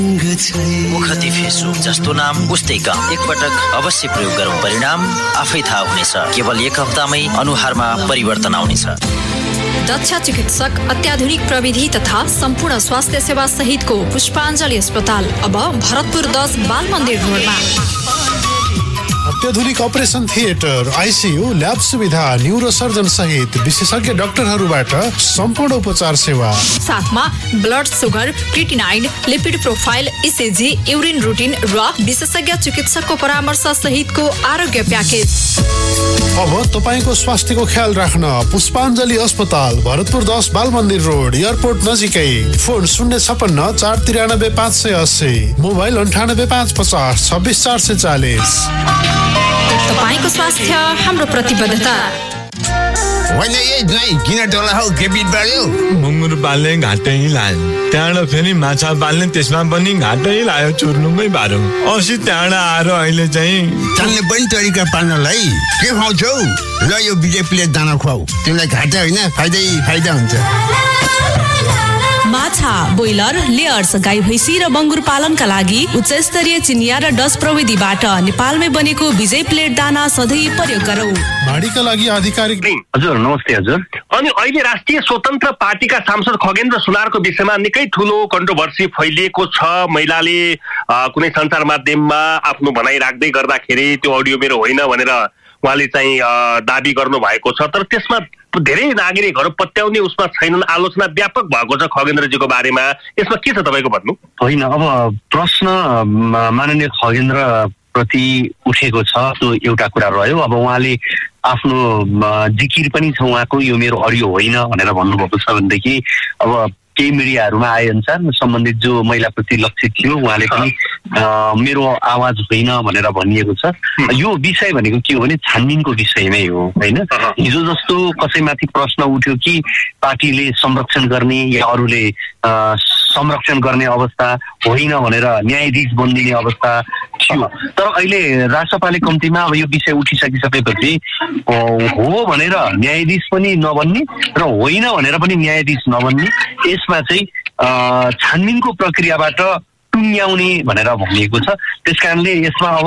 मुखती फेसु जस्तो नाम उस्तै काम एकपटक अवश्य प्रयोग गरौँ, परिणाम आफै थाहा हुनेछ। केवल एक हप्तामै अनुहारमा परिवर्तन आउनेछ। दक्ष चिकित्सक, अत्याधुनिक प्रविधि तथा सम्पूर्ण स्वास्थ्य सेवा सहितको पुष्पाञ्जली अस्पताल अब भरतपुर 10 बाल मन्दिर रोडमा। अत्याधुनिक अपरेसन थिएटर, आइसियु, ल्याब सुविधा, न्युरोसर्जन सहित विशेषज्ञ डाक्टरहरूबाट सम्पूर्ण उपचार सेवा। साथमा blood sugar, creatinine, lipid profile, ECG, urine routine र विशेषज्ञ चिकित्सकको परामर्श सहितको आरोग्य प्याकेज। अब तपाईको स्वास्थ्यको ख्याल राख्न पुष्पाञ्जली अस्पताल, भरतपुर 10 बाल मन्दिर रोड, एयरपोर्ट नजिकै। Phone 056 493 580, mobile 98 550 26 440। तपाईको स्वास्थ्य हाम्रो प्रतिबद्धता। होइन ए ज्वाइँ किन टोला हौ के बिट बढ्यो? मुङ्गुर पाल्ने घाटै लायो, त्यहाँबाट फेरि माछा पाल्ने त्यसमा पनि घाटै लायो, चुर्नुमै बाह्रो। अस्ति त्यहाँबाट आएर अहिले चाहिँ चल्ने पनि तरिका पाल्नलाई के खुवाउँछौ? ल यो विजय प्लेट दाना खुवाऊ, तिमीलाई घाटा होइन फाइदा हुन्छ। माछा, ब्रोइलर, लेयर्स, गाई भैँसी र बङ्गुर पालनका लागि उच्च स्तरीय चिनिया र डच प्रविधिबाट नेपालमै बनेको विजय प्लेट दाना सधैँ प्रयोग गरौँ। भाडीका लागि आधिकारिक। हजुर नमस्ते हजुर। अनि अहिले राष्ट्रिय स्वतन्त्र पार्टीका सांसद खगेन्द्र सुनारको विषयमा निकै ठुलो कन्ट्रोभर्सी फैलिएको छ। महिलाले कुनै सञ्चार माध्यममा आफ्नो भनाइ राख्दै गर्दाखेरि त्यो अडियो मेरो होइन भनेर उहाँले चाहिँ दाबी गर्नु भएको छ। तर त्यसमा धेरै नागरिकहरू पत्याउने उसमा छैनन्। आलोचना व्यापक भएको छ खगेन्द्रजीको बारेमा। यसमा के छ तपाईँको भन्नु? होइन, अब प्रश्न माननीय खगेन्द्र प्रति उठेको छ त्यो एउटा कुरा रह्यो। अब उहाँले आफ्नो जिकिर पनि छ उहाँको, यो मेरो अडियो होइन भनेर भन्नुभएको छ भनेदेखि अब केही मिडियाहरूमा आए अनुसार सम्बन्धित जो महिलाप्रति लक्षित थियो उहाँले पनि मेरो आवाज होइन भनेर भनिएको छ। यो विषय भनेको के हो भने छानबिनको विषय नै हो होइन। हिजो जस्तो कसैमाथि प्रश्न उठ्यो कि पार्टीले संरक्षण गर्ने या अरूले संरक्षण गर्ने अवस्था होइन भनेर न्यायाधीश बनिदिने अवस्था थियो। तर अहिले राष्ट्रपाले कम्तीमा अब यो विषय उठिसकिसकेपछि हो भनेर न्यायाधीश पनि नबन्ने र होइन भनेर पनि न्यायाधीश नबन्ने, यसमा चाहिँ छानबिनको प्रक्रियाबाट टुङ्ग्याउने भनेर भनिएको छ। त्यसकारणले यसमा अब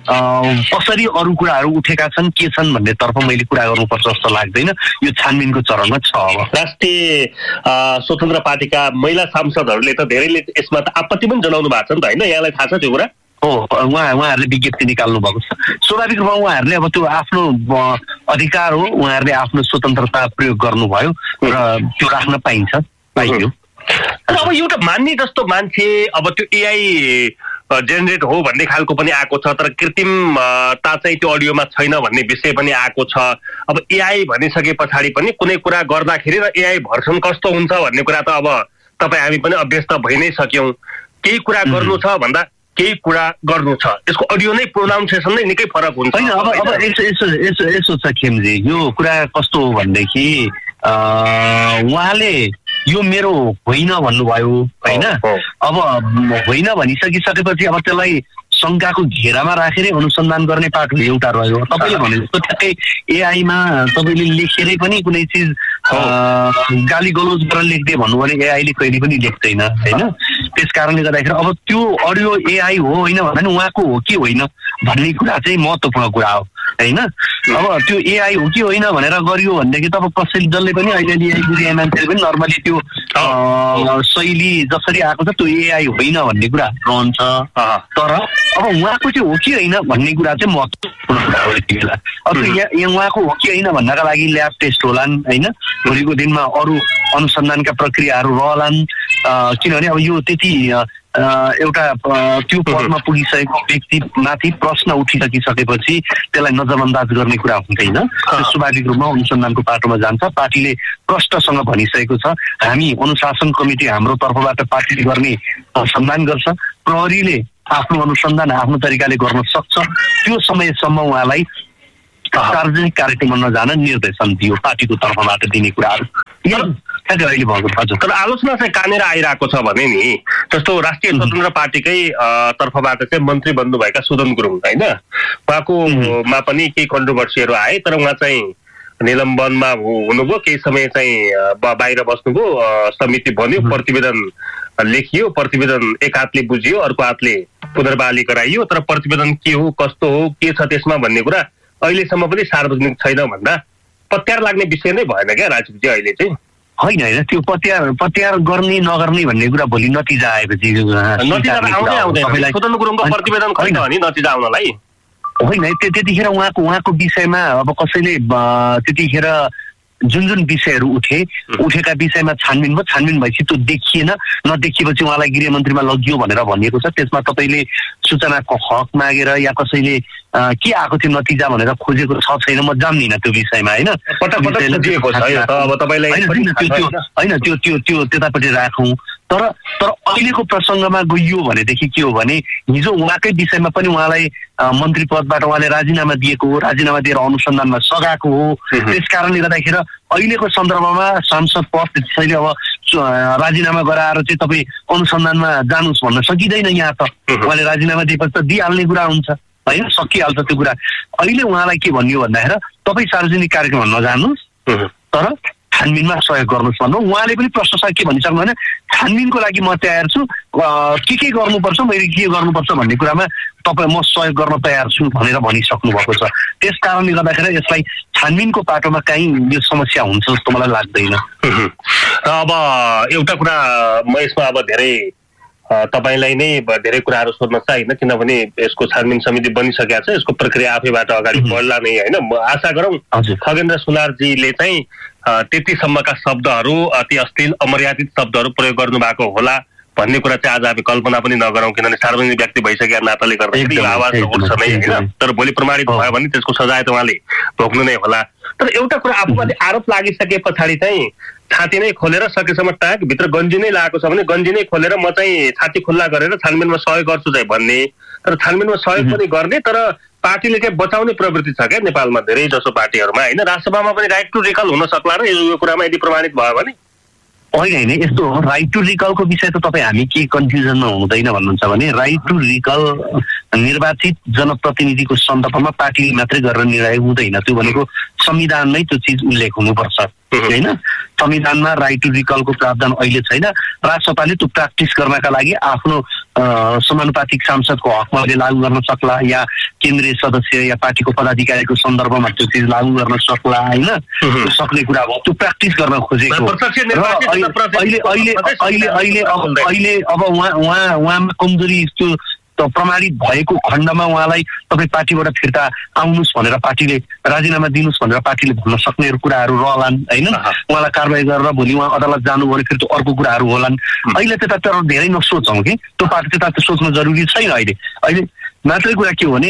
कसरी अरू कुराहरू उठेका छन् के छन् भन्ने तर्फ मैले कुरा गर्नुपर्छ जस्तो लाग्दैन। यो छानबिनको चरणमा छ। अब राष्ट्रिय स्वतन्त्र पार्टीका महिला सांसदहरूले त धेरैले यसमा त आपत्ति पनि जनाउनु भएको छ नि त होइन? यहाँलाई थाहा छ त्यो कुरा? हो, उहाँहरूले विज्ञप्ति निकाल्नु भएको छ। स्वाभाविक रूपमा उहाँहरूले अब त्यो आफ्नो अधिकार हो, उहाँहरूले आफ्नो स्वतन्त्रता प्रयोग गर्नुभयो र त्यो राख्न पाइयो। अब एउटा मान्ने जस्तो मान्छे अब त्यो एआई जेनेरेट हो भन्ने खालको पनि आएको छ, तर कृत्रिमता चाहिँ त्यो अडियोमा छैन भन्ने विषय पनि आएको छ। अब एआई भनिसके पछाडि पनि कुनै कुरा गर्दाखेरि र एआई भर्सन कस्तो हुन्छ भन्ने कुरा त अब तपाईँ हामी पनि अभ्यस्त भइ नै सक्यौँ। केही कुरा गर्नु छ भन्दा केही कुरा गर्नु छ, यसको अडियो नै प्रोनाउन्सिएसन नै निकै फरक हुन्छ। होइन, अब यसो छ खेमजी, यो कुरा कस्तो हो भनेदेखि उहाँले यो मेरो होइन भन्नुभयो होइन। अब होइन भनिसकिसकेपछि अब त्यसलाई शङ्काको घेरामा राखेर अनुसन्धान गर्ने पाटो एउटा रह्यो। तपाईँले भने जस्तो ठ्याक्कै एआईमा तपाईँले लेखेरै पनि कुनै चिज गाली गलोज गरेर लेखिदिए भन्नु भने एआईले कहिले पनि लेख्दैन होइन। त्यस कारणले गर्दाखेरि अब त्यो अडियो एआई हो होइन भने उहाँको हो कि होइन भन्ने कुरा चाहिँ महत्त्वपूर्ण कुरा हो होइन। अब त्यो एआई हो कि होइन भनेर गरियो भनेदेखि त अब कसैले जसले पनि अहिले एआई बुझे मान्छेले पनि नर्मली त्यो शैली जसरी आएको छ त्यो एआई होइन भन्ने कुरा रहन्छ। तर अब उहाँको चाहिँ हो कि होइन भन्ने कुरा चाहिँ महत्त्वपूर्ण कुरा हो यति बेला। अब उहाँको हो कि होइन भन्नका लागि ल्याब टेस्ट होलान् होइन, भोलिको दिनमा अरू अनुसन्धानका प्रक्रियाहरू रहलान्। किनभने अब यो त्यति एउटा त्यो पदमा पुगिसकेको व्यक्तिमाथि प्रश्न उठिसकिसकेपछि त्यसलाई नजरअन्दाज गर्ने कुरा हुँदैन। स्वाभाविक रूपमा अनुसन्धानको पाटोमा जान्छ। पार्टीले प्रष्टसँग भनिसकेको छ हामी अनुशासन कमिटी हाम्रो तर्फबाट पार्टीले गर्ने अनुसन्धान गर्छ, प्रहरीले आफ्नो अनुसन्धान आफ्नो तरिकाले गर्न सक्छ। त्यो समयसम्म उहाँलाई सार्वजनिक कार्यक्रममा नजान निर्देशन दियो पार्टीको तर्फबाट दिने कुराहरू अहिले भएको। हजुर, तर आलोचना चाहिँ कहाँनिर आइरहेको छ भने नि जस्तो राष्ट्रिय स्वतन्त्र पार्टीकै तर्फबाट चाहिँ मन्त्री बन्नुभएका सुदन गुरुङ होइन, उहाँकोमा पनि केही कन्ट्रोभर्सीहरू आए। तर उहाँ चाहिँ निलम्बनमा हुनुभयो, केही समय चाहिँ बाहिर बस्नुभयो, समिति बन्यो, प्रतिवेदन लेखियो, प्रतिवेदन एक हातले बुझियो, अर्को हातले पुनर्बहाली गराइयो, तर प्रतिवेदन के हो, कस्तो हो, के छ त्यसमा भन्ने कुरा अहिलेसम्म पनि सार्वजनिक छैन भन्दा पत्यार लाग्ने विषय नै भएन क्या राजनीति अहिले चाहिँ। होइन त्यो पत्यार गर्ने नगर्ने भन्ने कुरा भोलि नतिजा आएपछि नतिजा आउँदैन। स्वतन्त्र गुरुङको प्रतिवेदन छैन भने नतिजा आउनलाई होइन। त्यतिखेर उहाँको विषयमा अब कसैले त्यतिखेर जुन विषयहरू उठेका विषयमा छानबिन भयो, छानबिन भएपछि त्यो देखिएन, नदेखिएपछि उहाँलाई गृहमन्त्रीमा लगियो भनेर भनिएको छ। त्यसमा तपाईँले सूचनाको हक मागेर या कसैले के आएको थियो नतिजा भनेर खोजेको छ छैन म जान्दिनँ त्यो विषयमा होइन। होइन त्यो त्यतापट्टि राखौँ। तर अहिलेको प्रसङ्गमा गइयो भनेदेखि के हो भने हिजो उहाँकै विषयमा पनि उहाँलाई मन्त्री पदबाट उहाँले राजीनामा दिएको हो, राजीनामा दिएर अनुसन्धानमा सघाएको हो। त्यस कारणले गर्दाखेरि अहिलेको सन्दर्भमा सांसद पद त्यसैले अब राजीनामा गराएर चाहिँ तपाईँ अनुसन्धानमा जानुहोस् भन्न सकिँदैन। यहाँ त उहाँले राजीनामा दिएपछि त दिइहाल्ने कुरा हुन्छ होइन, सकिहाल्छ त्यो कुरा। अहिले उहाँलाई के भन्यो भन्दाखेरि तपाईँ सार्वजनिक कार्यक्रममा नजानुहोस् तर छानबिनमा सहयोग गर्नुहोस् भन्नु। उहाँले पनि प्रश्न के भनिसक्नु भने छानबिनको लागि म तयार छु, के गर्नुपर्छ, मैले के गर्नुपर्छ भन्ने कुरामा तपाईँ म सहयोग गर्न तयार छु भनेर भनिसक्नु भएको छ। त्यस कारणले गर्दाखेरि यसलाई छानबिनको पाटोमा काहीँ यो समस्या हुन्छ जस्तो मलाई लाग्दैन। अब एउटा कुरा म यसमा अब धेरै तपाईँलाई नै धेरै कुराहरू सोध्न चाहिँ होइन, किनभने यसको छानबिन समिति बनिसकेको छ, यसको प्रक्रिया आफैबाट अगाडि बढ्ला नै होइन। आशा गरौँ खगेन्द्र सुनारजीले चाहिँ त्यतिसम्मका शब्दहरू अति अश्लील अमर्यादित शब्दहरू प्रयोग गर्नु भएको होला भन्ने कुरा चाहिँ आज हामी कल्पना पनि नगरौँ, किनभने सार्वजनिक व्यक्ति भइसकेका नाताले गर्दाखेरि यो आवाज उठ्छ नै होइन। तर भोलि प्रमाणित भयो भने त्यसको सजाय त उहाँले भोग्नु नै होला। तर एउटा कुरा आफूमाथि आरोप लागिसके पछाडि चाहिँ छाती नै खोलेर सकेसम्म टाक भित्र गन्जी नै लागेको छ भने गन्जी नै खोलेर म चाहिँ छाती खुल्ला गरेर छानबिनमा सहयोग गर्छु चाहिँ भन्ने, तर छानबिनमा सहयोग पनि गर्ने तर पार्टीले चाहिँ बचाउने प्रवृत्ति छ क्या नेपालमा धेरै जसो पार्टीहरूमा होइन। राष्ट्रसभामा पनि राइट टु रिकल हुन सक्ला र यो कुरामा यदि प्रमाणित भयो भने होइन। यस्तो हो, राइट टु रिकलको विषय त तपाईँ हामी के कन्फ्युजनमा हुँदैन भन्नुहुन्छ भने राइट टु रिकल निर्वाचित जनप्रतिनिधिको सन्दर्भमा पार्टीले मात्रै गरेर निर्णय हुँदैन। त्यो भनेको संविधानमै त्यो चिज उल्लेख हुनुपर्छ होइन। संविधानमा राइट टु रिकलको प्रावधान अहिले छैन। राष्ट्रसभाले त्यो प्र्याक्टिस गर्नका लागि आफ्नो समानुपातिक सांसदको हकमा लागू गर्न सक्ला या केन्द्रीय सदस्य या पार्टीको पदाधिकारीको सन्दर्भमा त्यो चिज लागू गर्न सक्ला होइन। त्यो सक्ने कुरा हो, त्यो प्र्याक्टिस गर्न खोजेको। अहिले अब उहाँमा कमजोरी त्यो प्रमाणित भएको खण्डमा उहाँलाई तपाईँ पार्टीबाट फिर्ता आउनुहोस् भनेर पार्टीले राजीनामा दिनुहोस् भनेर पार्टीले भन्न सक्ने कुराहरू रहलान् होइन। उहाँलाई कारवाही गरेर भोलि उहाँ अदालत जानु भने फेरि त्यो अर्को कुराहरू होलान्। अहिले त्यतातिर धेरै नसोचौँ कि त्यो पार्टी त्यता सोच्न जरुरी छैन। अहिले मात्रै कुरा के हो भने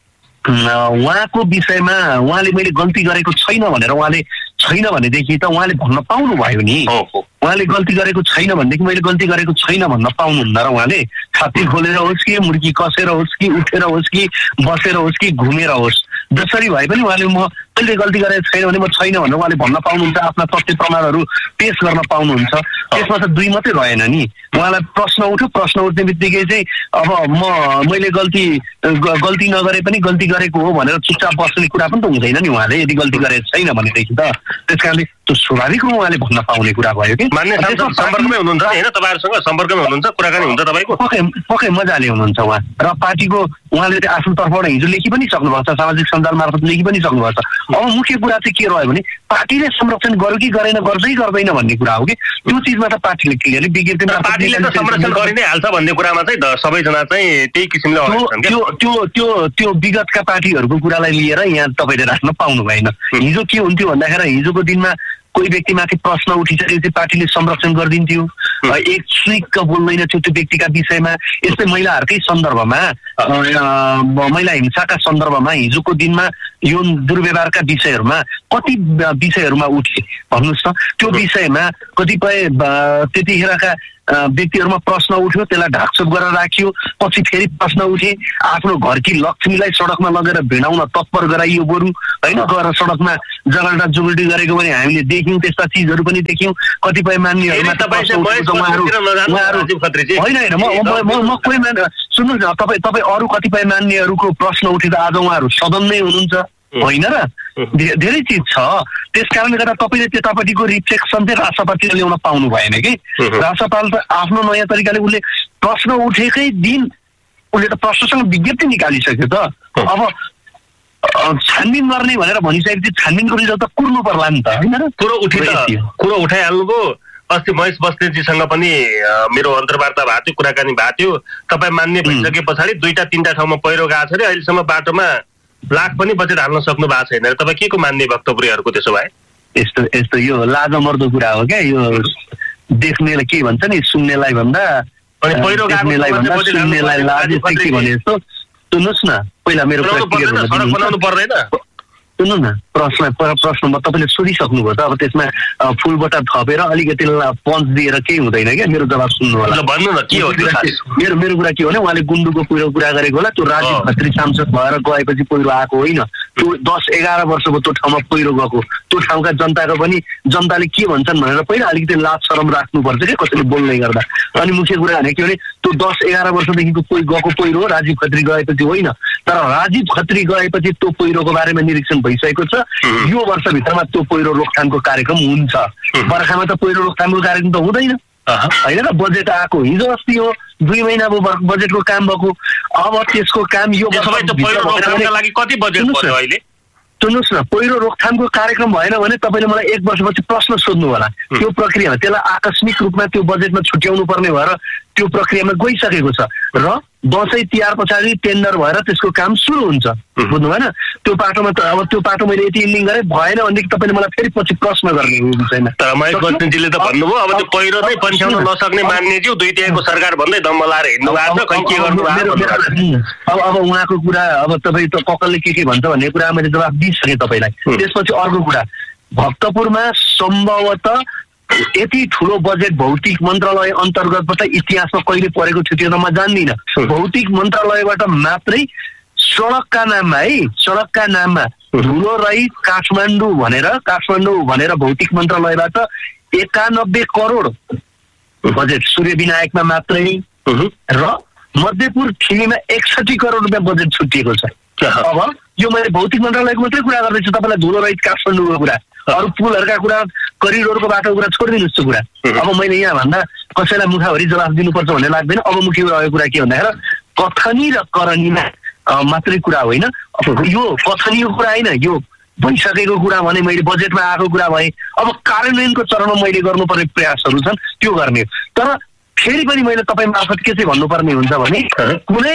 उहाँको विषयमा उहाँले मैले गल्ती गरेको छैन भनेर उहाँले छैन भनेदेखि त उहाँले भन्न पाउनु भयो नि। उहाँले गल्ती गरेको छैन भनेदेखि मैले गल्ती गरेको छैन भन्न पाउनुहुन्न र उहाँले छाती खोलेर होस् कि मुर्की कसेर होस् कि उठेर होस् कि बसेर होस् कि घुमेर होस् जसरी भए पनि उहाँले मैले गल्ती गरेको छैन भने म छैन भनेर उहाँले भन्न पाउनुहुन्छ, आफ्ना तथ्य प्रमाणहरू पेश गर्न पाउनुहुन्छ। त्यसमा त दुई मात्रै रहेन नि। उहाँलाई प्रश्न उठ्यो, प्रश्न उठ्ने बित्तिकै चाहिँ अब मैले गल्ती नगरे पनि गल्ती गरेको हो भनेर चुपचाप बस्ने कुरा पनि त हुँदैन नि उहाँले यदि गल्ती गरेको छैन भनेदेखि त। त्यस कारणले त्यो स्वाभाविक रूपमा उहाँले भन्न पाउने कुरा भयो कि। मान्य सांसद सम्पर्कमै हुनुहुन्छ होइन, तपाईँहरूसँग सम्पर्कमै हुनुहुन्छ, कुराकानी हुन्छ तपाईँको? पक्कै मजाले हुनुहुन्छ उहाँ र पार्टीको उहाँले आफ्नो तर्फबाट हिजो लेखी पनि सक्नुभएको छ, सामाजिक सञ्जाल मार्फत लेखी पनि सक्नुभएको छ। अब मुख्य कुरा चाहिँ के रह्यो भने पार्टीले संरक्षण गर्यो कि गरेन, गर्दै गर्दैन भन्ने कुरा हो कि। त्यो चिजमा त पार्टीले क्लियरली विज्ञप्तिमा पार्टीले त संरक्षण गरि नै हाल्छ भन्ने कुरामा चाहिँ सबैजना चाहिँ त्यही किसिमले त्यो विगतका पार्टीहरूको कुरालाई लिएर यहाँ तपाईँले राख्न पाउनु भएन। हिजो के हुन्थ्यो भन्दाखेरि हिजोको दिनमा कोही व्यक्तिमाथि प्रश्न उठिसकेपछि पार्टीले संरक्षण गरिदिन्थ्यो, एक स्लिक्क बोल्दैन थियो त्यो व्यक्तिका विषयमा। यस्तै महिलाहरूकै सन्दर्भमा महिला हिंसाका सन्दर्भमा हिजोको दिनमा यो दुर्व्यवहारका विषयहरूमा कति विषयहरूमा उठे भन्नुहोस् त। त्यो विषयमा कतिपय त्यतिखेरका व्यक्तिहरूमा प्रश्न उठ्यो, त्यसलाई ढाकछोप गरेर राखियो, पछि फेरि प्रश्न उठे, आफ्नो घरकी लक्ष्मीलाई सडकमा लगेर भिडाउन तत्पर गराइयो बरु होइन। गएर सडकमा जगल्टा जुगल्टी गरेको पनि हामीले देख्यौँ, त्यस्ता चिजहरू पनि देख्यौँ। कतिपय मान्यहरूमा होइन म कोही सुन्नुहोस् न, तपाईँ अरू कतिपय मान्यहरूको प्रश्न उठेर आज उहाँहरू सदनमै हुनुहुन्छ होइन र धेरै चिज छ। त्यस कारणले गर्दा तपाईँले त्यतापट्टिको रिफ्लेक्सन चाहिँ राष्ट्रपतिले ल्याउन पाउनु भएन कि। राष्ट्रपाल त आफ्नो नयाँ तरिकाले उसले प्रश्न उठेकै दिन उसले त प्रश्नसँग विज्ञप्ति निकालिसक्यो त। अब छानबिन गर्ने भनेर भनिसकेपछि छानबिनको रिजल्ट त कुर्नु पर्ला नि त, होइन? कुरो उठाइहाल्नुभयो। अस्ति महेश बस्नेतजीसँग पनि मेरो अन्तर्वार्ता भएको थियो, कुराकानी भएको थियो। तपाईँ मान्ने भइसके पछाडि 2-3 ठाउँमा पहिरो गएको छ अरे, अहिलेसम्म बाटोमा लाख पनि बजेट हाल्न सक्नु भएको छैन। तपाईँ के को मान्ने भक्तपुरीहरूको त्यसो भए? यस्तो यो लाजमर्दो कुरा हो क्या। यो देख्नेलाई के भन्छ नि, सुन्नेलाई भन्दा सुन्नेलाई लाज के भने जस्तो। सुन्नुहोस् न, पहिला मेरो सुन्नु न, प्रश्नमा तपाईँले सोधिसक्नुभयो त। अब त्यसमा फुलबट्टा थपेर अलिकति पञ्च दिएर केही हुँदैन क्या। मेरो जवाब सुन्नु होला। भन्नु न के हो मेरो कुरा के हो भने, उहाँले गुन्डुको पहिरो कुरा गरेको होला। त्यो राजीव खत्री सांसद भएर गएपछि पहिरो आएको होइन। त्यो 10-11 वर्षको त्यो ठाउँमा पहिरो गएको। त्यो ठाउँका जनताको पनि जनताले के भन्छन् भनेर पहिला अलिकति लाज शरम राख्नुपर्छ क्या कसैले बोल्दै गर्दा। अनि मुख्य कुरा भने के भने, त्यो 10-11 वर्षदेखिको गएको पहिरो राजीव खत्री गएपछि होइन। तर राजीव खत्री गएपछि त्यो पहिरोको बारेमा निरीक्षण भइसकेको छ। यो वर्षभित्रमा त्यो पहिरो रोकथामको कार्यक्रम हुन्छ। बर्खामा त पहिरो रोकथामको कार्यक्रम त हुँदैन, होइन र? बजेट आएको हिजो अस्ति हो, 2 महिना भयो बजेटको काम भएको। अब त्यसको काम यो सुन्नुहोस् न, पहिरो रोकथामको कार्यक्रम भएन भने तपाईँले मलाई 1 वर्षपछि प्रश्न सोध्नु होला। त्यो प्रक्रियामा त्यसलाई आकस्मिक रूपमा त्यो बजेटमा छुट्याउनु पर्ने भएर त्यो प्रक्रियामा गइसकेको छ र दसैँ तिहार पछाडि टेन्डर भएर त्यसको काम सुरु हुन्छ। बुझ्नु भएन? त्यो पाटोमा त अब त्यो पाटो मैले यति इन्डिङ गरेँ भएन भनेदेखि तपाईँले मलाई फेरि पछि प्रश्न गर्ने हो विषयमा। तर महेश बस्नेतजीले त भन्नुभयो अब त्यो पहिरो नै पन्छ्याउन नसक्ने मान्नेज्यू 2-3 सरकार भन्दै दम्ब लाएर हिँड्नु भएको छ, खै के गर्नु भएको। अब उहाँको कुरा, अब तपाईँ त ककलले के भन्छ भन्ने कुरा मैले जवाब दिइसकेँ तपाईँलाई। त्यसपछि अर्को कुरा, भक्तपुरमा सम्भवतः यति ठुलो बजेट भौतिक मन्त्रालय अन्तर्गतबाट इतिहासमा कहिले परेको थियो त्यो त म जान्दिनँ। भौतिक मन्त्रालयबाट मात्रै सडकका नाममा ठुलो रहित काठमाडौँ भनेर भौतिक मन्त्रालयबाट 91 करोड बजेट सूर्य विनायकमा मात्रै र मध्यपुर ठिमीमा 61 करोड रुपियाँ बजेट छुटिएको छ। अब यो मैले भौतिक मन्त्रालयको मात्रै कुरा गर्दैछु, तपाईँलाई धुलो रहित काठमाडौँको कुरा, अरू पुलहरूका कुरा, करिडोरको बाटोको कुरा छोडिदिनुहोस् त्यो कुरा। अब मैले यहाँ भन्दा कसैलाई मुखाभरि जवाफ दिनुपर्छ भन्ने लाग्दैन। अब मुख्य रहेको कुरा के भन्दाखेरि कथनी र करणीमा मात्रै कुरा होइन। यो कथनीको कुरा होइन, यो भइसकेको कुरा भने मैले बजेटमा आएको कुरा भए। अब कार्यान्वयनको चरणमा मैले गर्नुपर्ने प्रयासहरू छन्, त्यो गर्ने। तर फेरि पनि मैले तपाईँ मार्फत के चाहिँ भन्नुपर्ने हुन्छ भने, कुनै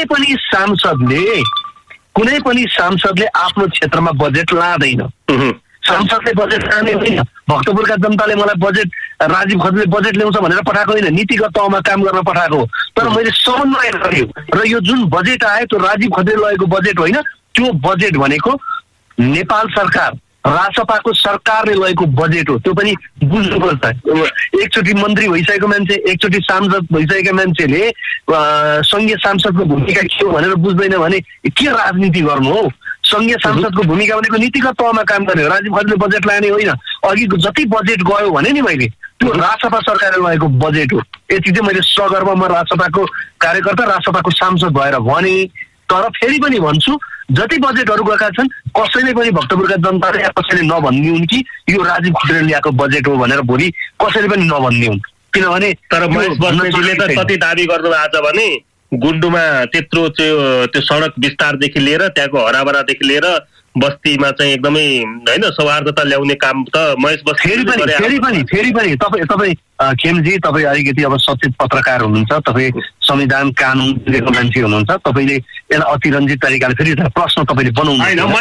पनि सांसदले आफ्नो क्षेत्रमा बजेट लाँदैन। सांसदले बजेट लाने होइन। भक्तपुरका जनताले मलाई बजेट राजीव खत्रीले बजेट ल्याउँछ भनेर पठाएको होइन, नीतिगत तहमा काम गर्न पठाएको हो। तर मैले समन्वय गरेँ र यो जुन बजेट आयो त्यो राजीव खत्रीले लगेको बजेट होइन। त्यो बजेट भनेको नेपाल सरकार रासपाको सरकारले लगेको बजेट हो। त्यो पनि बुझ्नुपर्छ। एकचोटि मन्त्री भइसकेको मान्छे, एकचोटि सांसद भइसकेका मान्छेले सङ्घीय सांसदको भूमिका के हो भनेर बुझ्दैन भने के राजनीति गर्नु हो? सङ्घीय सांसदको भूमिका भनेको नीतिगत तहमा काम गर्ने हो। राजीव खत्रीले बजेट लाने होइन। अघि जति बजेट गयो भने नि मैले त्यो रासपा सरकारले लगेको बजेट हो। यति चाहिँ मैले सगर्वमा रासपाको कार्यकर्ता, रासपाको सांसद भएर भने। तर फेरि पनि भन्छु, जति बजेटहरू गएका छन् कसैले पनि भक्तपुरका जनताले या कसैले नभनिदिउन् कि यो राजीव खत्रीले ल्याएको बजेट हो भनेर भोलि कसैले पनि नभनिदिउन्। किनभने तर महेश बस्नेतजीले त कति दाबी गर्नु भएको छ भने गुन्डुमा त्यत्रो त्यो सडक विस्तारदेखि लिएर त्यहाँको हराभरादेखि लिएर बस्तीमा चाहिँ एकदमै होइन सौहार्दता ल्याउने काम त महेश बस्नेतले फेरि पनि तपाईँ खेमजी, तपाईँ अलिकति अब सचेत पत्रकार हुनुहुन्छ, तपाईँ संविधान कानुन बुझेको मान्छे हुनुहुन्छ। तपाईँले यसलाई अतिरञ्जित तरिकाले फेरि प्रश्न तपाईँले बनाउनु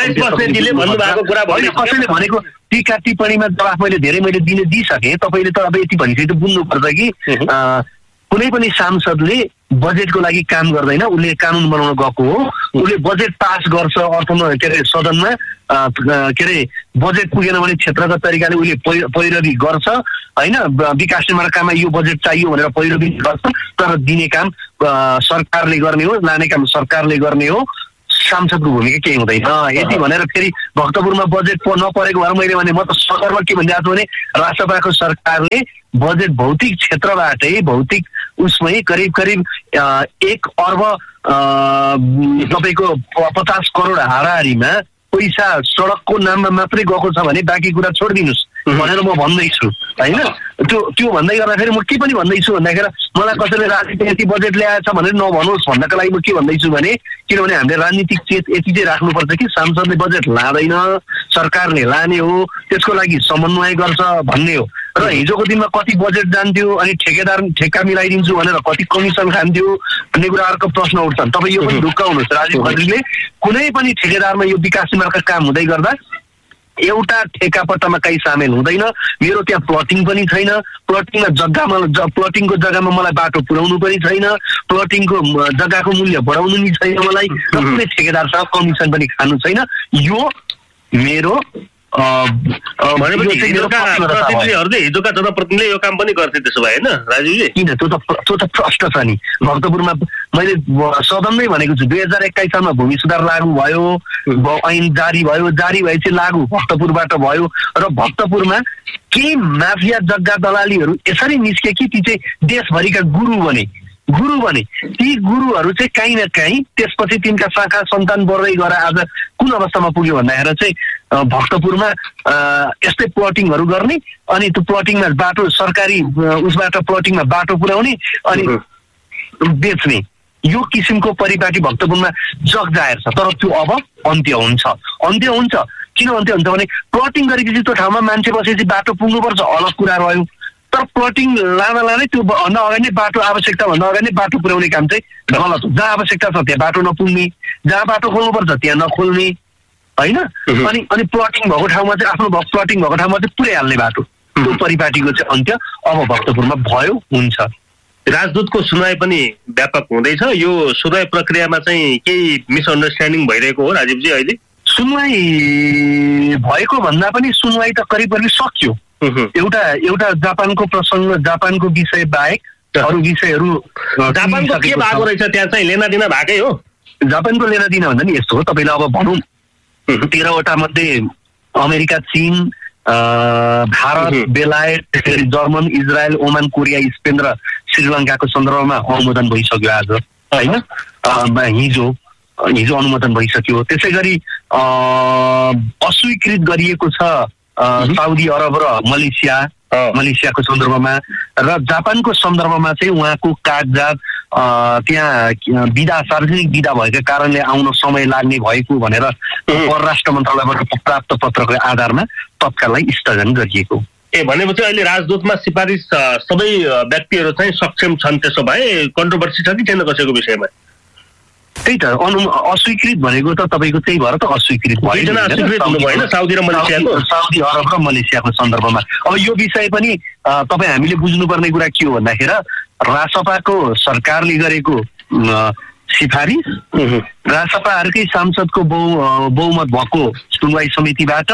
कसैले भनेको टीका टिप्पणीमा जवाफ मैले दिइसकेँ। तपाईँले त अब यति भनिसकेको बुझ्नुपर्छ कि कुनै पनि सांसदले बजेटको लागि काम गर्दैन। उसले कानुन बनाउन गएको हो। उसले बजेट पास गर्छ अर्थमा के अरे सदनमा के अरे बजेट पुगेन भने क्षेत्रगत तरिकाले उसले पैरवी गर्छ होइन। विकास निर्माण काममा यो बजेट चाहियो भनेर पैरवी गर्छ। तर दिने काम सरकारले गर्ने हो, लाने काम सरकारले गर्ने हो। सांसदको भूमिका केही हुँदैन। यति भनेर फेरि भक्तपुरमा बजेट नपरेको भएर मैले भने म त सरकारमा के भनिरहेको छु भने राष्ट्रपाको सरकारले बजेट भौतिक क्षेत्रबाटै भौतिक उसमै करिब 1 अर्ब तपाईँको 50 करोड हाराहारीमा पैसा सडकको नाममा मात्रै गएको छ भने बाँकी कुरा छोडिदिनुहोस् भनेर म भन्दैछु होइन। त्यो भन्दै गर्दाखेरि म के पनि भन्दैछु भन्दाखेरि मलाई कसैले राजनीति यति बजेट ल्याएछ भनेर नभनोस् भन्नको लागि म के भन्दैछु भने किनभने हामीले राजनीतिक चेत यति चाहिँ राख्नुपर्छ कि सांसदले बजेट लाँदैन, सरकारले लाने हो, त्यसको लागि समन्वय गर्छ भन्ने हो। र हिजोको दिनमा कति बजेट जान्थ्यो अनि ठेक्का मिलाइदिन्छु भनेर कति कमिसन खान्थ्यो भन्ने कुराहरूको प्रश्न उठ्छन्। तपाईँ यो पनि ढुक्काउनुहोस्, राजीव खत्रीले कुनै पनि ठेकेदारमा यो विकास निर्माणका काम हुँदै गर्दा एउटा ठेकापट्टामा कहीँ सामेल हुँदैन। मेरो त्यहाँ प्लटिङ पनि छैन, प्लटिङको जग्गामा मलाई बाटो पुर्याउनु पनि छैन, प्लटिङको जग्गाको मूल्य बढाउनु नि छैन मलाई, र कुनै ठेकेदारसँग कमिसन पनि खानु छैन। यो मेरो भनेपछि हिजोका जनप्रतिनिधिले यो काम पनि गर्थे त्यसो भए होइन राजीवजी? किन, त्यो त प्रष्ट छ नि। भक्तपुरमा मैले सदनमै भनेको छु 2021 सालमा भूमि सुधार लागू भयो, ऐन जारी भयो, जारी भएपछि लागू भक्तपुरबाट भयो र भक्तपुरमा केही माफिया जग्गा दलालीहरू यसरी निस्के कि ती चाहिँ देशभरिका गुरु बने। ती गुरुहरू चाहिँ काहीँ न काहीँ त्यसपछि तिनका शाखा सन्तान बढ्दै गएर आज कुन अवस्थामा पुग्यो भन्दाखेरि चाहिँ भक्तपुरमा यस्तै प्लटिङहरू गर्ने अनि त्यो प्लटिङमा बाटो सरकारी उसबाट प्लटिङमा बाटो पुर्याउने अनि बेच्ने, यो किसिमको परिपाटी भक्तपुरमा जगजाहेर छ। तर त्यो अब अन्त्य हुन्छ। किन अन्त्य हुन्छ भने प्लटिङ गरेपछि त्यो ठाउँमा मान्छे बसेपछि बाटो पुग्नुपर्छ, अलग कुरा रह्यो। तर प्लटिङ लाँदै त्यो भन्दा अगाडि नै बाटो आवश्यकता भन्दा अगाडि नै बाटो पुर्याउने काम चाहिँ गलत हो। जहाँ आवश्यकता छ त्यहाँ बाटो नपुग्ने, जहाँ बाटो खोल्नुपर्छ त्यहाँ नखोल्ने होइन। अनि प्लटिङ भएको ठाउँमा चाहिँ आफ्नो प्लटिङ भएको ठाउँमा चाहिँ पुर्याइहाल्ने बाटो, त्यो परिपाटीको चाहिँ अन्त्य अब भक्तपुरमा भयो, हुन्छ। राजदूतको सुनवाई पनि व्यापक हुँदैछ। यो सुनवाई प्रक्रियामा चाहिँ केही मिसअन्डरस्ट्यान्डिङ भइरहेको हो राजीवजी अहिले? सुनवाई भएको भन्दा पनि सुनवाई त करिब सक्यो। एउटा जापानको प्रसङ्ग, जापानको विषय बाहेक अरू विषयहरू जापानको के भएको रहेछ त्यहाँ चाहिँ लेनादेना भएकै हो? जापानको लेनादेना भन्दा नि यस्तो हो, तपाईँले अब भनौँ 13वटा मध्ये अमेरिका, चीन, भारत, बेलायत, German, Israel, Oman, Korea, Spain र श्रीलङ्काको सन्दर्भमा अनुमोदन भइसक्यो आज होइन। हिजो अनुमोदन भइसक्यो। त्यसै गरी अस्वीकृत गरिएको छ साउदी अरब र मलेसियाको सन्दर्भमा, र जापानको सन्दर्भमा चाहिँ उहाँको कागजात त्यहाँ सार्वजनिक विदा भएका कारणले आउन समय लाग्ने भएको भनेर परराष्ट्र मन्त्रालयबाट प्राप्त पत्रको आधारमा तत्कालै स्थगन गरिएको। भनेपछि अहिले राजदूतमा सिफारिस सबै व्यक्तिहरू चाहिँ सक्षम छन्, त्यसो भए कन्ट्रोभर्सी छ कि छैन कसैको विषयमा? त्यही त अस्वीकृत भनेको त तपाईँको त्यही भएर त अस्वीकृत भयो, साउदी अरब र मलेसियाको सन्दर्भमा। अब यो विषय पनि तपाईँ हामीले बुझ्नुपर्ने कुरा के हो भन्दाखेरि रासपाको सरकारले गरेको सिफारिस, रासपाहरूकै सांसदको बहुमत भएको सुनवाई समितिबाट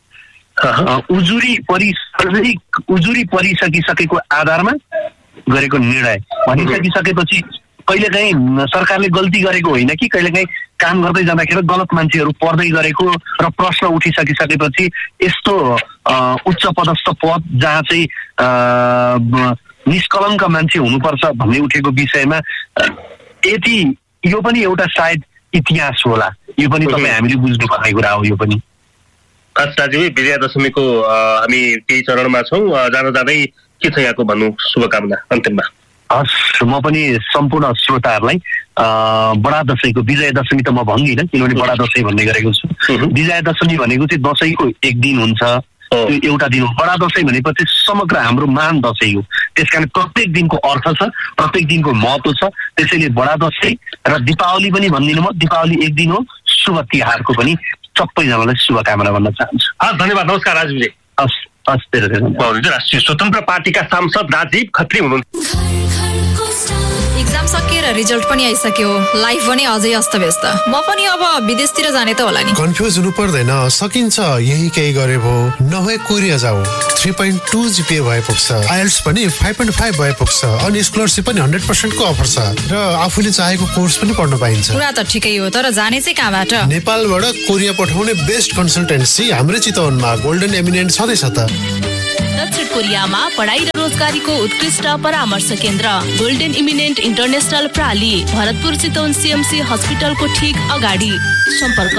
उजुरी परिसकिसकेको आधारमा गरेको निर्णय भनिसकिसकेपछि कहिलेकाहीँ सरकारले गल्ती गरेको होइन कि कहिलेकाहीँ काम गर्दै जाँदाखेरि गलत मान्छेहरू पर्दै गरेको र प्रश्न उठिसकिसकेपछि यस्तो उच्च पदस्थ पद जहाँ चाहिँ निष्कलङ्क मान्छे हुनुपर्छ भन्ने उठेको विषयमा यति यो पनि एउटा सायद इतिहास होला। यो पनि तपाईँ हामीले बुझ्नुपर्ने कुरा हो। यो पनि राजीव, विजयादशमीको हामी केही चरणमा छौँ, जाँदै के छ यहाँको भन्नु शुभकामना अन्तिममा? हस्, म पनि सम्पूर्ण श्रोताहरूलाई बडा दशैंको, विजया दशमी त म भन्दिनँ किनभने बडा दशैं भन्ने गरेको छु। विजया दशमी भनेको चाहिँ दशैंको एक दिन हुन्छ, त्यो एउटा दिन हो। बडा दशैं भनेपछि समग्र हाम्रो महान दशैं हो। त्यसकारण प्रत्येक दिनको अर्थ छ, प्रत्येक दिनको महत्व छ। त्यसैले बडा दशैं र दीपावली पनि भन्दिनँ म, दीपावली एक दिन हो। शुभ तिहारको पनि सबैजनालाई शुभकामना भन्न चाहन्छु। धन्यवाद, नमस्कार राजीवजी। राष्ट्रिय स्वतन्त्र पार्टीका सांसद राजीव खत्री हुनुहुन्छ। एक्जाम सकिएर रिजल्ट पनि आइसक्यो, लाइफ पनि अझै अस्तव्यस्त। म पनि अब विदेशतिर जाने त होला नि। कन्फ्युज हुनु पर्दैन, सकिन्छ। यही केही गरे भो, नभए कोरिया जाऊ। 3.2 GPA भए पुग्छ, आइएल्ट्स पनि 5.5 भए पुग्छ, अनि स्कलरसिप पनि 100% को अफर छ र आफूले चाहेको कोर्स पनि पढ्न पाइन्छ। कुरा त ठिकै हो, तर जाने चाहिँ कहाँबाट? नेपालबाट कोरिया पठाउने बेस्ट कन्सल्टेन्सी हाम्रै चितवनमा गोल्डन एमिनेन्ट छँदैछ त। दक्षिण कोरियामा पढाइ र रोजगारीको उत्कृष्ट परामर्श केन्द्र golden eminent international प्राली, Bharatpur Chitwan CMC हस्पिटलको ठीक अगाडि। सम्पर्क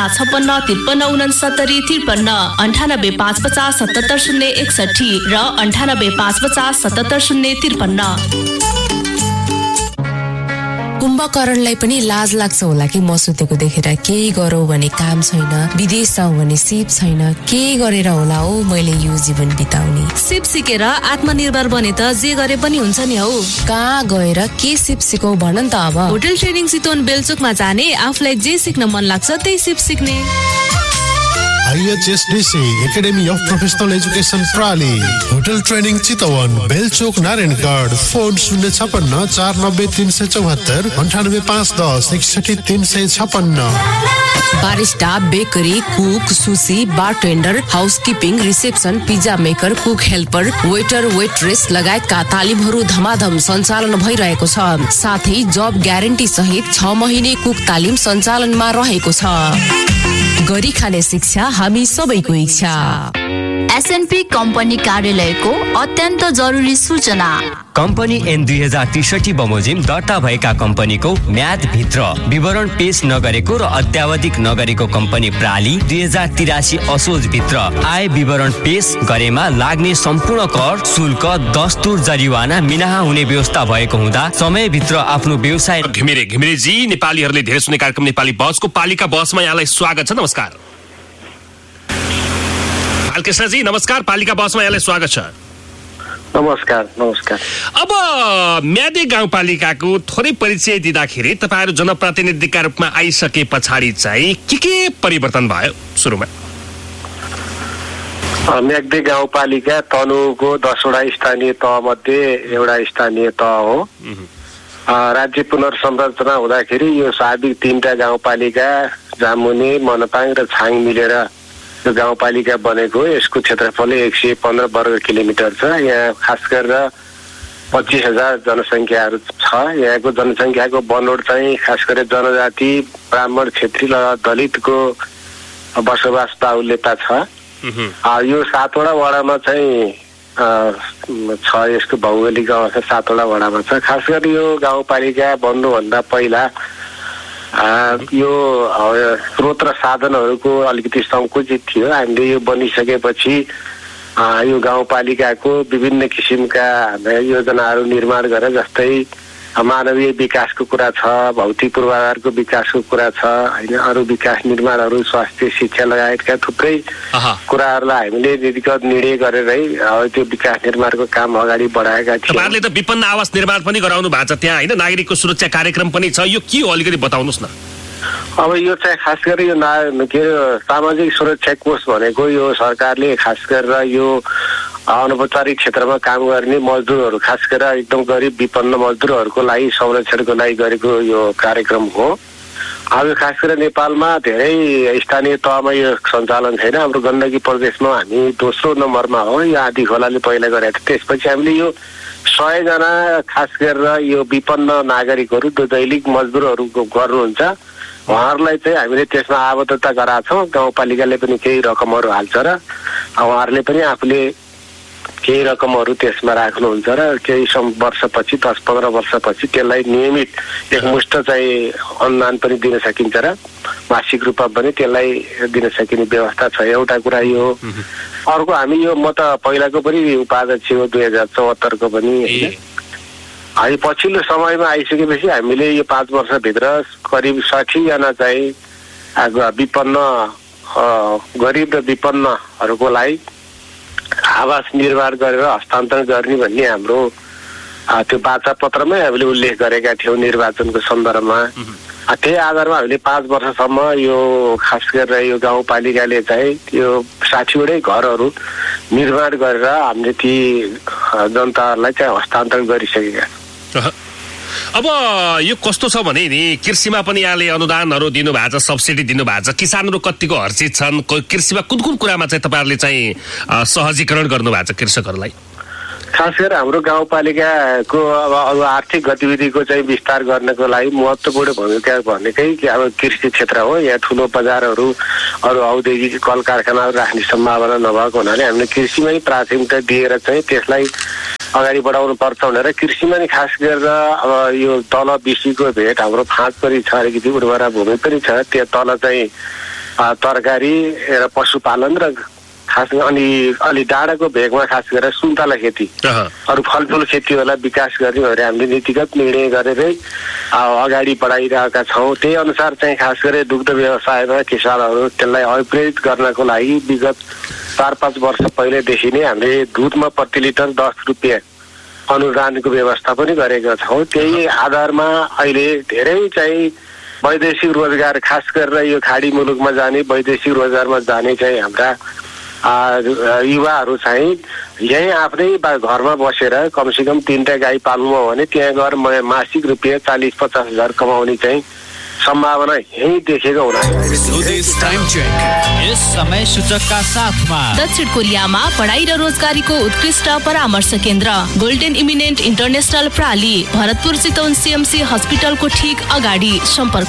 056 53 69 53 98 550 77 061 र 98 550 77 053। कुम्भकर्णलाई पनि लाज लाग्छ होला कि म सुतेको देखेर। केही गरौँ भने काम छैन, विदेश जाउँ भने सिप छैन, के गरेर होला हो मैले यो जीवन बिताउने। सिप सिकेर आत्मनिर्भर बने त जे गरे पनि हुन्छ नि हौ। कहाँ गएर के सिप सिकौ भन नि त अब। होटल ट्रेनिङ चितवन बेलचोकमा जाने, आफूलाई जे सिक्न मन लाग्छ त्यही सिप सिक्ने। IHSDC academy of professional education प्राली, hotel training Chitwan, बेलचोक, Narayangarh. Phone 056 490 374 98 510 61 356। Barista, bakery, cook, sushi, bartender, housekeeping, reception, pizza maker, cook helper, waiter, waitress लगायतका तालिमहरू धमाधम सञ्चालन भइरहेको छ। साथै जब ग्यारेन्टी सहित 6 महिने कुक तालिम सञ्चालनमा रहेको छ। गरी खाने शिक्षा हामी सबैको इच्छा। SNP कम्पनी कार्यालयको अत्यन्त जरुरी सूचना। कम्पनी N 2063 बमोजिम दर्ता भएका कम्पनीको म्याद भित्र विवरण पेश नगरेको र अत्यावधिक नगरेको कम्पनी प्राली 2083 असोज भित्र आय विवरण पेश गरेमा लाग्ने सम्पूर्ण कर, शुल्क, दस्तुर, जरिवाना मिनाहा हुने व्यवस्था भएको हुँदा समयभित्र आफ्नो व्यवसाय। घिमिरेजी, नेपालीहरूले धेरै सुन्ने कार्यक्रम नेपाली बसको पालिका बसमा यहाँलाई स्वागत छ। नमस्कार बालकृष्णजी, नमस्कार। पालिका बसमा यहाँलाई स्वागत छ। नमस्कार। अब म्यादे गाउँपालिकाको थोरै परिचय दिँदाखेरि तपाईँहरू जनप्रतिनिधिका रूपमा आइसके पछाडि चाहिँ के परिवर्तन भयो? सुरुमा म्याग्दे गाउँपालिका तनहुको 10वटा स्थानीय तह मध्ये एउटा स्थानीय तह हो। राज्य पुनर्संरचना हुँदाखेरि यो साबिक 3टा गाउँपालिका जामुने, मनपाङ र छाङ मिलेर यो गाउँपालिका बनेको। यसको क्षेत्रफल 115 वर्ग किलोमिटर छ। यहाँ खास गरेर 25,000 जनसङ्ख्याहरू छ। यहाँको जनसङ्ख्याको बनोट चाहिँ खास गरेर जनजाति, ब्राह्मण, क्षेत्री र दलितको बसोबास बाहुल्यता छ। यो 7वटा वडामा चाहिँ छ। यसको भौगोलिक अवस्था 7वटा वडामा छ। खास गरी यो गाउँपालिका बन्नुभन्दा पहिला यो स्रोत र साधनहरूको अलिकति सङ्कुचित थियो। हामीले यो बनिसकेपछि यो गाउँपालिकाको विभिन्न किसिमका योजनाहरू निर्माण गरेर, जस्तै मानवीय विकासको कुरा छ, भौतिक पूर्वाधारको विकासको कुरा छ, होइन, अरू विकास निर्माणहरू, स्वास्थ्य, शिक्षा लगायतका थुप्रै कुराहरूलाई हामीले विधिगत निर्णय गरेरै त्यो विकास निर्माणको काम अगाडि बढाएका थियौँ। तपाईँहरूले त विपन्न आवास निर्माण पनि गराउनु भएको छ त्यहाँ, होइन? नागरिकको सुरक्षा कार्यक्रम पनि छ। यो के हो अलिकति बताउनुहोस् न। अब यो चाहिँ खास गरी यो सामाजिक सुरक्षा कोष भनेको यो सरकारले खास गरेर यो अनौपचारिक क्षेत्रमा काम गर्ने मजदुरहरू, खास गरेर एकदम गरिब विपन्न मजदुरहरूको लागि संरक्षणको लागि गरेको यो कार्यक्रम हो। अब खास गरेर नेपालमा धेरै स्थानीय तहमा यो सञ्चालन छैन। हाम्रो गण्डकी प्रदेशमा हामी दोस्रो नम्बरमा हो। यो आधी खोलाले पहिला गरेको थियो। त्यसपछि हामीले यो 100 जना खास गरेर यो विपन्न नागरिकहरू, दैनिक मजदुरहरू गर्नुहुन्छ, उहाँहरूलाई चाहिँ हामीले त्यसमा आबद्धता गराएको छौँ। गाउँपालिकाले पनि केही रकमहरू हाल्छ र उहाँहरूले पनि आफूले केही रकमहरू त्यसमा राख्नुहुन्छ र केही वर्षपछि 10-15 वर्षपछि त्यसलाई नियमित एकमुष्ट चाहिँ अनुदान पनि दिन सकिन्छ र मासिक रूपमा पनि त्यसलाई दिन सकिने व्यवस्था छ। एउटा कुरा यो। अर्को, हामी यो म त पहिलाको पनि उपाध्यक्ष हो 2074 को पनि, होइन। हामी पछिल्लो समयमा आइसकेपछि हामीले यो 5 वर्षभित्र करिब 60 जना चाहिँ विपन्न, गरिब र विपन्नहरूको लागि आवास निर्माण गरेर हस्तान्तरण गर्ने भन्ने हाम्रो त्यो वाचा पत्रमै हामीले उल्लेख गरेका थियौँ निर्वाचनको सन्दर्भमा। त्यही आधारमा हामीले 5 वर्षसम्म यो खास गरेर यो गाउँपालिकाले चाहिँ यो 60वटै घरहरू निर्माण गरेर हामीले ती जनताहरूलाई चाहिँ हस्तान्तरण गरिसकेका छौँ। अब यो कस्तो छ भने नि कृषिमा पनि यहाँले अनुदानहरू दिनुभएको छ, सब्सिडी दिनुभएको छ। किसानहरू कतिको हर्षित छन्? कृषिमा कुन कुन कुरामा चाहिँ तपाईँहरूले चाहिँ सहजीकरण गर्नुभएको छ कृषकहरूलाई? खास गरेर हाम्रो गाउँपालिकाको अब आर्थिक गतिविधिको चाहिँ विस्तार गर्नको लागि महत्त्वपूर्ण भूमिका भनेकै अब कृषि क्षेत्र हो। यहाँ ठुलो बजारहरू अरू औद्योगिक कल कारखानाहरू राख्ने सम्भावना नभएको हुनाले हामीले कृषिमै प्राथमिकता दिएर चाहिँ त्यसलाई अगाडि बढाउनु पर्छ भनेर कृषिमा नि खास गरेर अब यो तल बिसीको भेट हाम्रो फाँट पनि छ, अलिकति उर्वरा भूमि पनि छ, त्यो तल चाहिँ तरकारी र पशुपालन र खास अलि डाँडाको भेगमा खास गरेर सुन्तला खेती अरू फलफुल खेतीहरूलाई विकास गर्ने भनेर हामीले नीतिगत निर्णय गरेरै अगाडि बढाइरहेका छौँ। त्यही अनुसार चाहिँ खास गरेर दुग्ध व्यवसायमा किसानहरू त्यसलाई अभिप्रेरित गर्नको लागि विगत 4-5 वर्ष पहिलेदेखि नै हामीले दुधमा प्रति लिटर 10 रुपियाँ अनुदानको व्यवस्था पनि गरेका छौँ। त्यही आधारमा अहिले धेरै चाहिँ वैदेशिक रोजगार खास गरेर यो खाडी मुलुकमा जाने वैदेशिक रोजगारमा जाने चाहिँ हाम्रा युवाहरू चाहिँ यहीँ आफ्नै घरमा बसेर कमसेकम 3टा गाई पाल्नु हो भने त्यहाँ गएर मासिक रुपियाँ 40-50 हजार कमाउने चाहिँ सम्भावना यही देखेको हुनाले यस समय सूचकका साथमा दक्षिण कोरियामा पढाइ र रोजगारीको उत्कृष्ट परामर्श केन्द्र golden eminent international प्राली Bharatpur Chitwan CMC हस्पिटलको ठीक अगाडि। सम्पर्क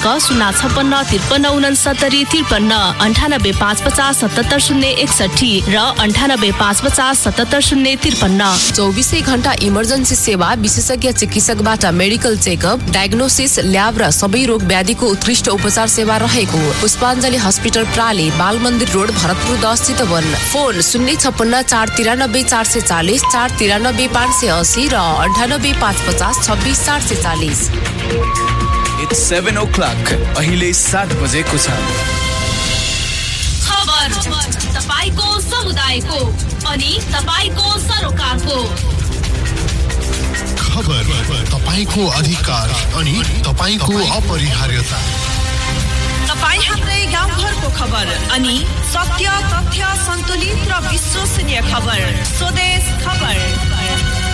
056-93-59-69-550-77-061 र 98-550-77-053। 24 घण्टा इमर्जेन्सी सेवा, विशेषज्ञ चिकित्सकबाट मेडिकल चेकअप, डायग्नोसिस, ल्याब र सबै रोग व्याधिको उत्कृष्ट उपचार सेवा रहेको पुष्पाञ्जली हस्पिटल प्राली, बाल मन्दिर रोड, भरतपुर 10 चितवन। फोन 056-493-440, 493-580 र 98-550-26-440। It's 7 o'clock. अहिले 7 बजेको छ। खबर तपाईको समुदायको अनि तपाईको सरोकारको। खबर तपाईको अधिकार अनि तपाईको अपरिहार्यता। तपाई हाम्रै गाउँघरको खबर अनि सत्य, तथ्य, सन्तुलित र विश्वसनीय खबर। स्वदेश खबर।